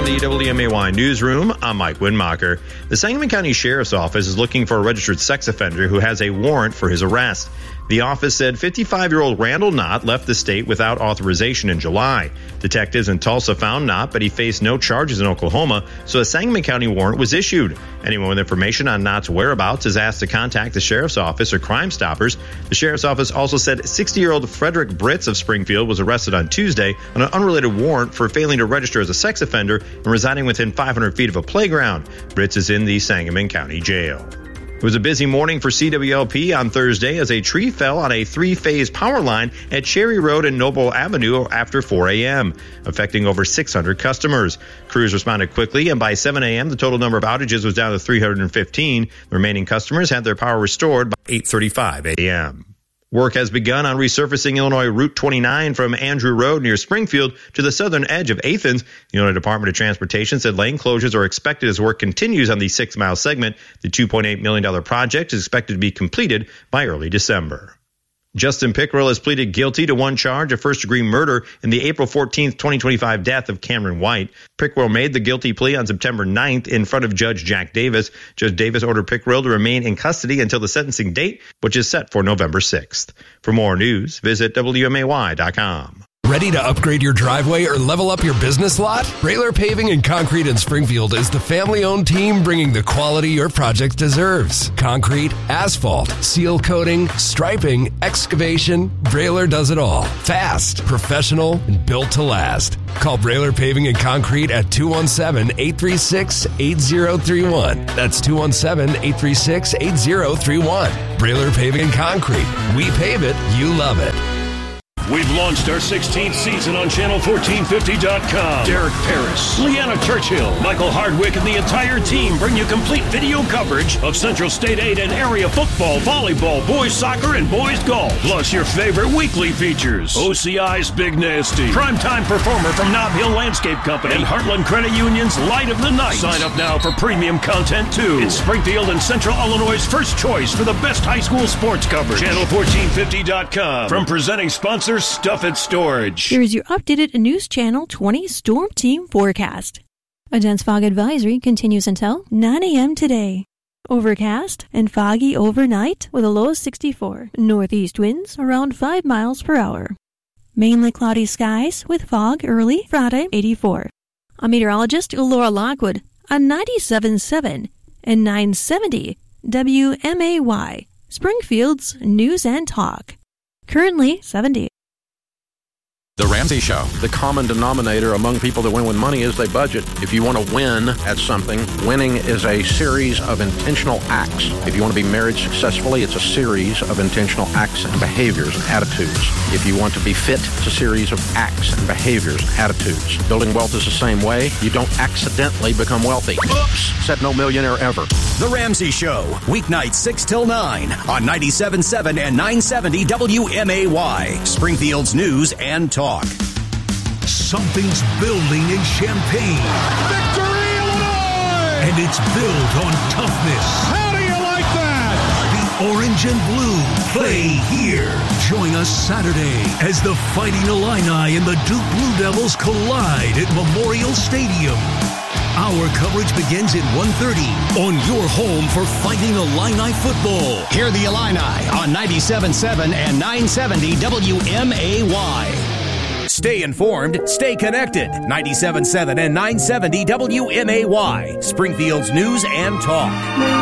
the WMAY newsroom, I'm Mike Windmacher. The Sangamon County Sheriff's Office is looking for a registered sex offender who has a warrant for his arrest. The office said 55-year-old Randall Knott left the state without authorization in July. Detectives in Tulsa found Knott, but he faced no charges in Oklahoma, so a Sangamon County warrant was issued. Anyone with information on Knott's whereabouts is asked to contact the Sheriff's Office or Crime Stoppers. The Sheriff's Office also said 60-year-old Frederick Britz of Springfield was arrested on Tuesday on an unrelated warrant for failing to register as a sex offender and residing within 500 feet of a playground. Britz is in the Sangamon County Jail. It was a busy morning for CWLP on Thursday as a tree fell on a three-phase power line at Cherry Road and Noble Avenue after 4 a.m., affecting over 600 customers. Crews responded quickly, and by 7 a.m., the total number of outages was down to 315. The remaining customers had their power restored by 8:35 a.m. Work has begun on resurfacing Illinois Route 29 from Andrew Road near Springfield to the southern edge of Athens. The Illinois Department of Transportation said lane closures are expected as work continues on the 6-mile segment. The $2.8 million project is expected to be completed by early December. Justin Pickrell has pleaded guilty to one charge of first-degree murder in the April 14, 2025 death of Cameron White. Pickrell made the guilty plea on September 9th in front of Judge Jack Davis. Judge Davis ordered Pickrell to remain in custody until the sentencing date, which is set for November 6th. For more news, visit WMAY.com. Ready to upgrade your driveway or level up your business lot? Brailer Paving and Concrete in Springfield is the family-owned team bringing the quality your project deserves. Concrete, asphalt, seal coating, striping, excavation, Brailer does it all. Fast, professional, and built to last. Call Brailer Paving and Concrete at 217-836-8031. That's 217-836-8031. Brailer Paving and Concrete. We pave it, you love it. We've launched our 16th season on Channel1450.com. Derek Paris, Leanna Churchill, Michael Hardwick, and the entire team bring you complete video coverage of Central State 8 and area football, volleyball, boys soccer, and boys golf. Plus your favorite weekly features. OCI's Big Nasty, primetime performer from Nob Hill Landscape Company, and Heartland Credit Union's Light of the Night. Sign up now for premium content too. It's Springfield and Central Illinois' first choice for the best high school sports coverage. Channel1450.com. From presenting sponsor Stuff It Storage. Here's your updated News Channel 20 Storm Team forecast. A dense fog advisory continues until 9 a.m. today. Overcast and foggy overnight with a low of 64. Northeast winds around 5 miles per hour. Mainly cloudy skies with fog early Friday, 84. A meteorologist, Laura Lockwood, on 97.7 and 970 WMAY, Springfield's News and Talk. Currently 70. The Ramsey Show. The common denominator among people that win with money is they budget. If you want to win at something, winning is a series of intentional acts. If you want to be married successfully, it's a series of intentional acts and behaviors and attitudes. If you want to be fit, it's a series of acts and behaviors and attitudes. Building wealth is the same way. You don't accidentally become wealthy. Oops! Said no millionaire ever. The Ramsey Show. Weeknights 6 till 9 on 97.7 and 970 WMAY. Springfield's News and Talk. Something's building in Champaign. Victory, Illinois! And it's built on toughness. How do you like that? The Orange and Blue play here. Join us Saturday as the Fighting Illini and the Duke Blue Devils collide at Memorial Stadium. Our coverage begins at 1:30 on your home for Fighting Illini football. Hear the Illini on 97.7 and 970 WMAY. Stay informed, stay connected. 97.7 and 970 WMAY. Springfield's News and Talk.